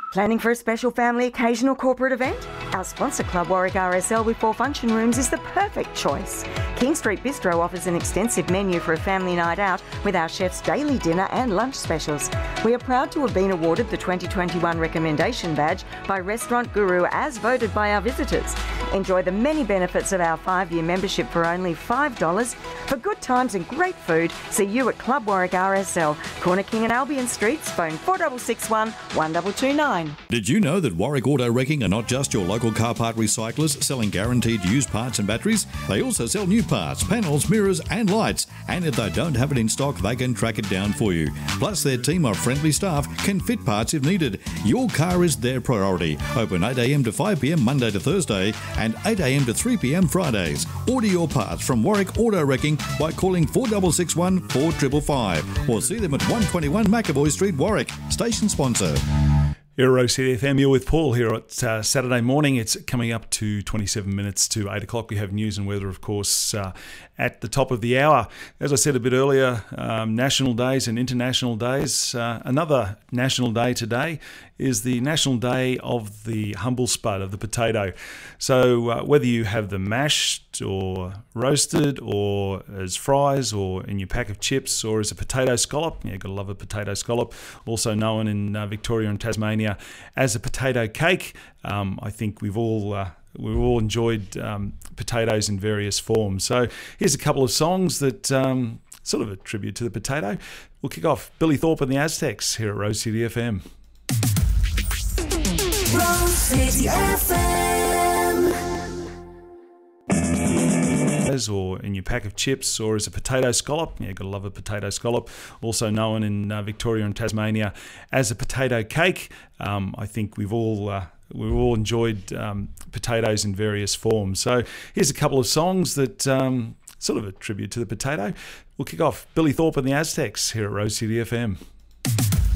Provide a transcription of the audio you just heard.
Planning for a special family occasion or corporate event? Our sponsor Club Warwick RSL with 4 function rooms is the perfect choice. King Street Bistro offers an extensive menu for a family night out with our chef's daily dinner and lunch specials. We are proud to have been awarded the 2021 Recommendation Badge by Restaurant Guru as voted by our visitors. Enjoy the many benefits of our 5-year membership for only $5. For good times and great food, see you at Club Warwick RSL, Corner King and Albion Streets, phone 4661 1229. Did you know that Warwick Auto Wrecking are not just your local car part recyclers selling guaranteed used parts and batteries? They also sell new parts, panels, mirrors and lights. And if they don't have it in stock, they can track it down for you. Plus, their team of friendly staff can fit parts if needed. Your car is their priority. Open 8 a.m. to 5 p.m. Monday to Thursday and 8 a.m. to 3 p.m. Fridays. Order your parts from Warwick Auto Wrecking by calling 4661 4555 or see them at 121 McAvoy Street, Warwick. Station sponsor. Here at Rose City FM, you're with Paul here at Saturday morning. It's coming up to 27 minutes to 8 o'clock. We have news and weather, of course, at the top of the hour. As I said a bit earlier, national days and international days. Another national day today is the National Day of the Humble Spud, of the potato. So whether you have them mashed or roasted or as fries or in your pack of chips or as a potato scallop, you've got to love a potato scallop, also known in Victoria and Tasmania as a potato cake. I think we've all enjoyed potatoes in various forms. So here's a couple of songs that sort of a tribute to the potato. We'll kick off Billy Thorpe and the Aztecs here at Rose City FM. Rose City FM. Or in your pack of chips or as a potato scallop. You've got to love a potato scallop, also known in Victoria and Tasmania as a potato cake. I think we've all enjoyed potatoes in various forms. So here's a couple of songs that sort of a tribute to the potato. We'll kick off Billy Thorpe and the Aztecs here at Rose City FM.